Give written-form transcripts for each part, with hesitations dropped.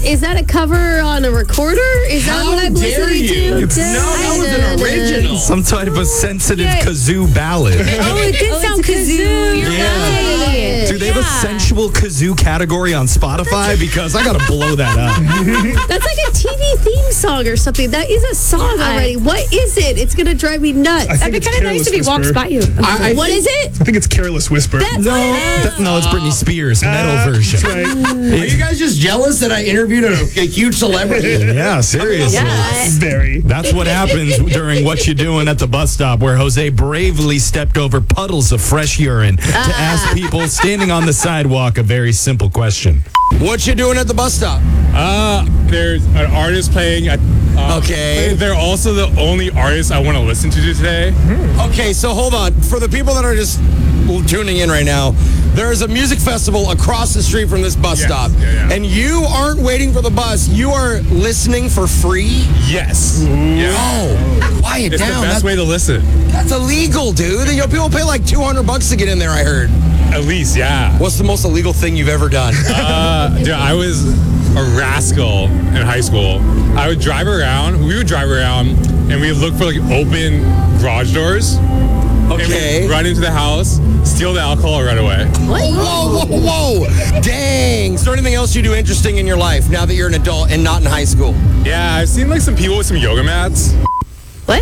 Is that a cover on a recorder? Is that what I'm listening to? That was an original. Some type of sensitive kazoo ballad. Oh, it did sound kazoo. You're right. Do they have a sensual kazoo category on Spotify? Because I gotta blow that up. That's like a TV theme song or something. That is a song already. What is it? It's gonna drive me nuts. That'd be kind of nice if he walks by you. What is it? I think it's Careless Whisper. No, it's Britney Spears metal version. That's right. Are you guys just jealous that I interviewed a huge celebrity? Yeah, seriously. Very. That's what happens during What You Doing at the Bus Stop, where Jose bravely stepped over puddles of fresh urine to ask people standing on the sidewalk a very simple question. What you doing at the bus stop? There's an artist playing. Okay. They're also the only artist I want to listen to today. Okay, so hold on. For the people that are just tuning in right now, there's a music festival across the street from this bus stop. Yeah. And you aren't waiting for the bus. You are listening for free? Yes. Yeah. Oh, quiet It's down. the best way to listen. That's illegal, dude. You know, people pay like $200 to get in there, I heard. At least, yeah. What's the most illegal thing you've ever done? Dude, I was a rascal in high school. We would drive around, and we'd look for like open garage doors. And Okay. we'd run into the house, steal the alcohol, and run away. Whoa. Dang. Is there anything else you do interesting in your life now that you're an adult and not in high school? Yeah, I've seen like some people with some yoga mats. What?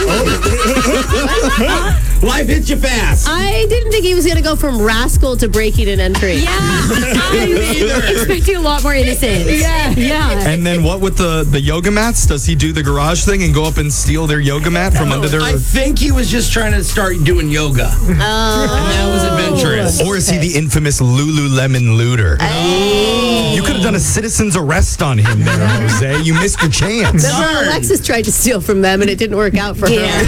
Life hits you fast. I didn't think he was gonna go from rascal to breaking and entering. Yeah, I'm expecting a lot more innocent. Yeah. And then what with the yoga mats? Does he do the garage thing and go up and steal their yoga mat from under their... I think he was just trying to start doing yoga. And that was adventurous. Or is he the infamous Lululemon looter? You could have done a citizen's arrest on him there, Jose. You missed your chance. Remember, Alexis tried to steal from them and it didn't work out for her.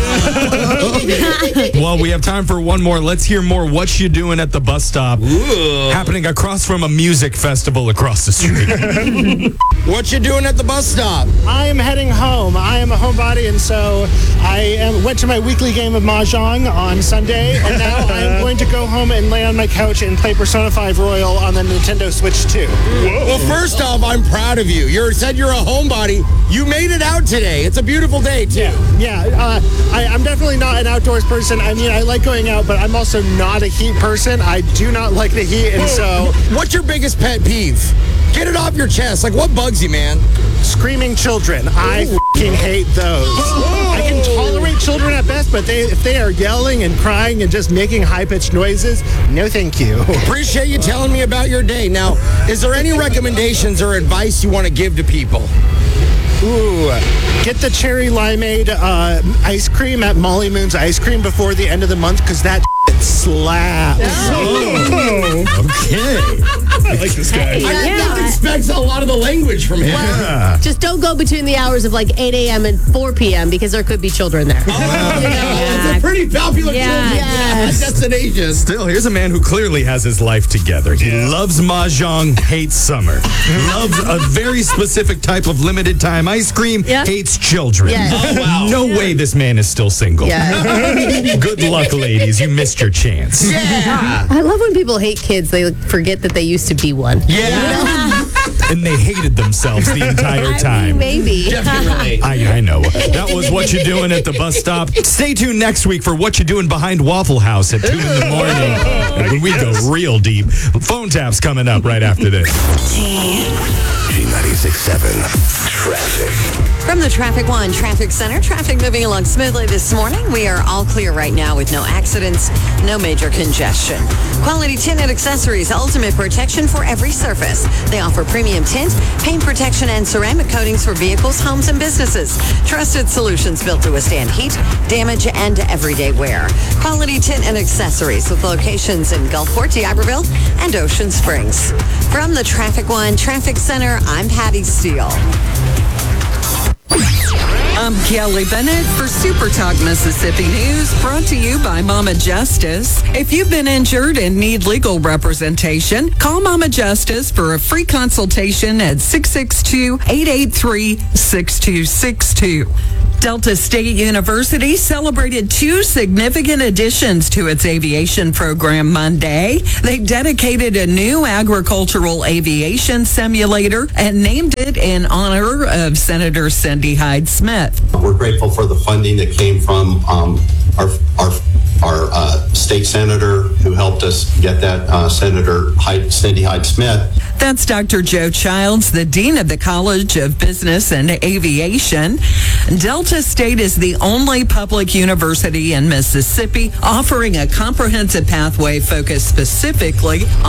Well, we have time for one more. Let's hear more What You Doing at the Bus Stop. Happening across from a music festival across the street. What you doing at the bus stop? I am heading home. I am a homebody, and so went to my weekly game of Mahjong on Sunday, and now I am going to go home and lay on my couch and play Persona 5 Royal on the Nintendo Switch 2. Well, first off, I'm proud of you. You said you're a homebody. You made it out today. It's a beautiful day, too. Yeah. I'm definitely not an outdoors person. I mean, I like going out, but I'm also not a heat person. I do not like the heat, and so... What's your biggest pet peeve? Get it off your chest. Like, what bugs you, man? Screaming children. I f***ing hate those. I can tolerate children at best, but if they are yelling and crying and just making high-pitched noises, no thank you. Appreciate you telling me about your day. Now, is there any recommendations or advice you want to give to people? Ooh, get the cherry limeade ice cream at Molly Moon's Ice Cream before the end of the month, because that slaps. Okay. I like this guy. I didn't expect a lot of the language from him. Just don't go between the hours of like 8 a.m. and 4 p.m. because there could be children there. It's a pretty popular destination. Still, here's a man who clearly has his life together. He loves Mahjong, hates summer. Loves a very specific type of limited time ice cream, hates children. No way this man is still single. Good luck, ladies. You missed your chance. I love when people hate kids. They forget that they used to be one. And they hated themselves the entire time. Maybe. Definitely. I know. That was What You Doing at the Bus Stop. Stay tuned next week for What You Doing Behind Waffle House at 2 in the morning. When we go real deep. Phone taps coming up right after this. G96.7 Traffic. From the Traffic One Traffic Center, traffic moving along smoothly this morning. We are all clear right now with no accidents, no major congestion. Quality Tint and Accessories, ultimate protection for every surface. They offer premium tint, paint protection, and ceramic coatings for vehicles, homes, and businesses. Trusted solutions built to withstand heat, damage, and everyday wear. Quality Tint and Accessories with locations in Gulfport, D'Iberville, and Ocean Springs. From the Traffic One Traffic Center, I'm Patty Steele. I'm Kelly Bennett for Super Talk Mississippi News, brought to you by Mama Justice. If you've been injured and need legal representation, call Mama Justice for a free consultation at 662-883-6262. Delta State University celebrated 2 significant additions to its aviation program Monday. They dedicated a new agricultural aviation simulator and named it in honor of Senator Cindy Hyde-Smith. We're grateful for the funding that came from our state senator who helped us get that, Senator Cindy Hyde-Smith. That's Dr. Joe Childs, the Dean of the College of Business and Aviation. Delta State is the only public university in Mississippi offering a comprehensive pathway focused specifically on